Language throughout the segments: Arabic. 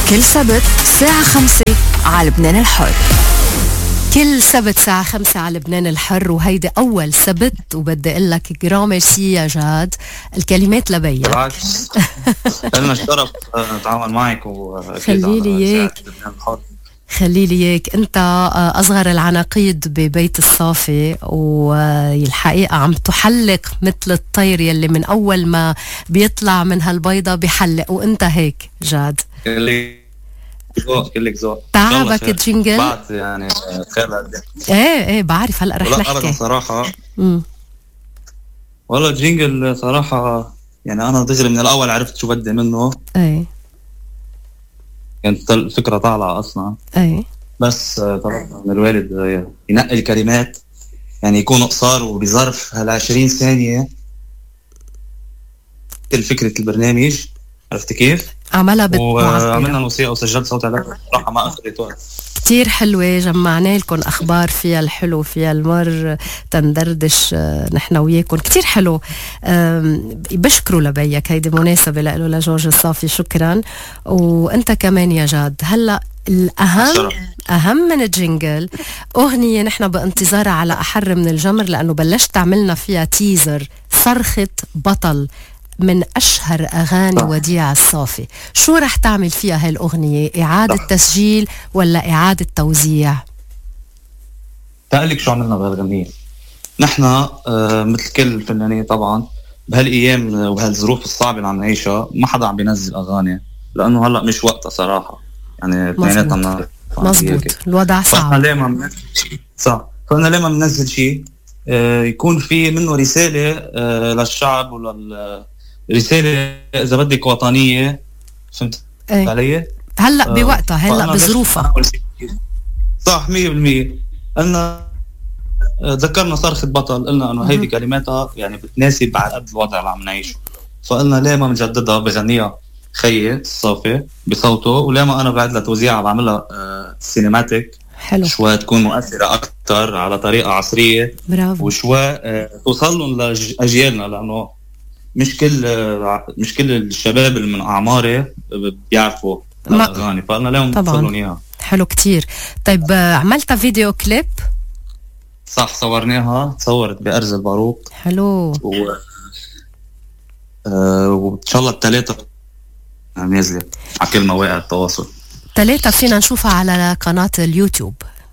كل سبت الساعة 5 على لبنان الحر. كل سبت ساعة 5 على لبنان الحر، وهيدي أول سبت وبدي أقول لك جرام ميرسي يا جاد. الكلمات لبيك. بالعكس لنا الشرف نتعاون معك خليلي اياك خليلي اياك. انت اصغر العناقيد ببيت الصافي، والحقيقة عم تحلق مثل الطير يلي من اول ما بيطلع من هالبيضة بيحلق، وانت هيك جاد. كلك ذوق. تعبك الجينجل بعد يعني خير. ايه بعرف هلا رح نحكي صراحة. والله الجينجل صراحة يعني انا دغري من الاول عرفت شو بدي منه. ايه كانت الفكرة طالعة اصلا. ايه بس طلبنا من الوالد ينقي الكلمات، يعني يكون قصار وبظرف هال20 ثانية كل فكرة البرنامج. عرفت كيف؟ عملها وعملنا الموسيقى وسجلت صوت عليها. صراحة ما أخذت وقت كتير حلوة. جمعنا لكم أخبار فيها الحلو فيها المر، تندردش نحن وياكم. كتير حلو. بشكروا لبيك، هيدي مناسبة له لجورج الصافي. شكرا. وانت كمان يا جاد. هلأ الأهم أهم من الجينجل أغنية نحن بانتظارها على أحر من الجمر، لأنه بلشت تعملنا فيها تيزر. صرخة بطل من أشهر أغاني وديع الصافي. شو رح تعمل فيها هاي الأغنية؟ إعادة تسجيل ولا إعادة توزيع؟ تقلك شو عملنا بهالغنية. نحن مثل كل الفنانين طبعا بهالأيام وبهالظروف الصعبة اللي عم نعيشها ما حدا عم بينزل أغاني، لأنه هلأ مش وقتها صراحة. يعني اثنيناتنا مزبوط. الوضع صعب. فأنا ليه ما بننزل شيء؟ صح. فأنا ليه ما بننزل شيء يكون في منه رسالة للشعب رسالة إذا بدك وطنية. فهمت علي؟ هلأ بوقتها هلأ بظروفها. صح 100%. قلنا ذكرنا صرخة بطل، قلنا أنه هيدي كلماتها يعني بتناسب على قد الوضع اللي عم نعيشه. فقلنا ليه ما بنجددها بغنيها خيي الصافي بصوته، وليه ما أنا بعد لها توزيعها بعملها سينماتيك حلو شوي تكون مؤثرة أكتر على طريقة عصرية. برافو. وشوي توصل لهم لأجيالنا، لأنه مش كل الشباب اللي من أعماري بيعرفوا الأغاني، فقلنا لهم نوصلهم إياها. حلو كتير. طيب عملت فيديو كليب؟ صح، صورناها. تصورت بأرز الباروك. حلو. وإن شاء الله الثلاثة نازلة على كل مواقع التواصل. 3 فينا نشوفها على قناة اليوتيوب.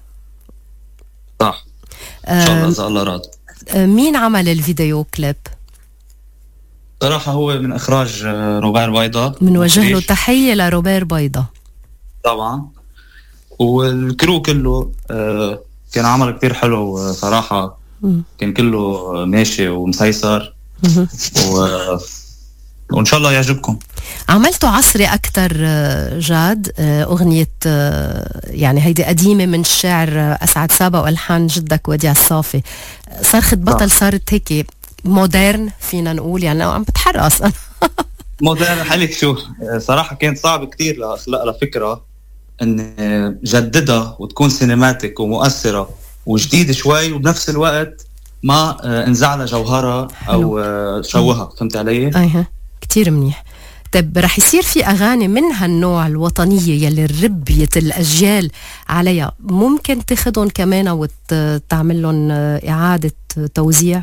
صح إن شاء الله إذا الله راد. مين عمل الفيديو كليب؟ صراحة هو من إخراج روبير بيضة. بنوجه له تحية لروبير بيضة طبعا. والكرو كله كان عمل كتير حلو صراحة. كان كله ماشي ومسيسر. وإن شاء الله يعجبكم. عملتوا عصري أكتر جاد. أغنية يعني هيدي قديمة من الشاعر أسعد سابا وألحان جدك وديع الصافي. صرخة بطل صارت هيك مودرن فينا نقول، يعني عم بتحرص. مودرن حالك شو صراحة كانت صعب كتير لأخلق لفكرة أن جددها وتكون سينماتيك ومؤثرة وجديدة شوي، وبنفس الوقت ما انزعل جوهرها أو شوهها. فهمت علي؟ أيها كتير منيح. طيب رح يصير في أغاني من هالنوع الوطنية يلي ربيت الأجيال عليها، ممكن تاخدهم كمان وتعمل لهم إعادة توزيع؟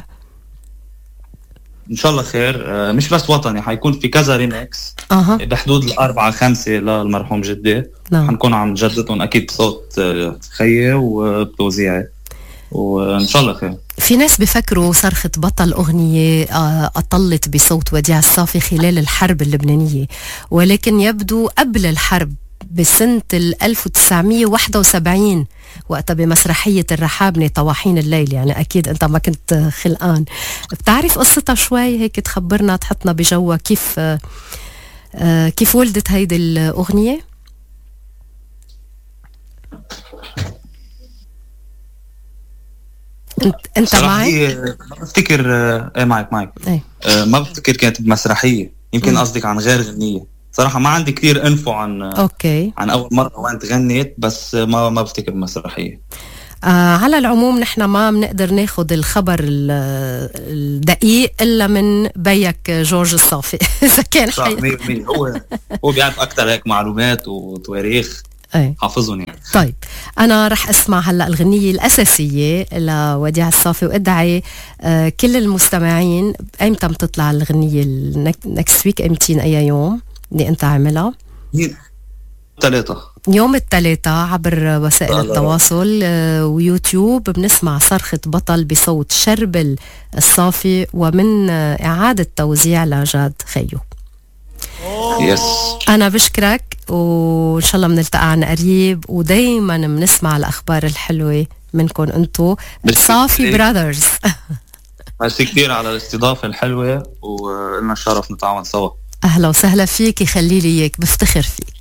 إن شاء الله خير. مش بس وطني، حيكون في كذا ريميكس بحدود 4-5 للمرحوم جدي. حنكون عم نجددهم أكيد بصوت خيي وبتوزيعي، وإن شاء الله خير. في ناس بفكروا صرخة بطل أغنية أطلت بصوت وديع الصافي خلال الحرب اللبنانية، ولكن يبدو قبل الحرب بسنة 1971 وقتها بمسرحية الرحابنة طواحين الليل. يعني أكيد أنت ما كنت خلقان. بتعرف قصتها شوي هيك تخبرنا، تحطنا بجوا كيف ولدت هيدي الأغنية؟ انت معي؟ ما بفتكر. معك ايه. ما بفتكر كانت بمسرحية. يمكن قصدك عن غير غنية. صراحة ما عندي كتير انفو عن أول مرة وين تغنيت، بس ما بفتكر بمسرحية. على العموم نحن ما بنقدر ناخد الخبر الدقيق إلا من بيك جورج الصافي. إذا كان حقيقي هو بيعرف أكتر هيك معلومات وتواريخ حافظهم يعني. طيب أنا رح أسمع هلأ الغنية الأساسية لوديع الصافي، وأدعي كل المستمعين أيمتى بتطلع الغنية next week؟ أمتين أي يوم اللي أنت عاملها؟ يوم الثلاثاء عبر وسائل التواصل ويوتيوب. بنسمع صرخة بطل بصوت شربل الصافي ومن إعادة توزيع لجاد خيو. يس أنا بشكرك وإن شاء الله بنلتقى عن قريب، ودايما بنسمع الأخبار الحلوة منكم أنتو صافي براذرز. ميرسي كتير على الاستضافة الحلوة، ولنا الشرف نتعاون سوا. أهلا وسهلا فيك، يخلي لي إياك، بفتخر فيك.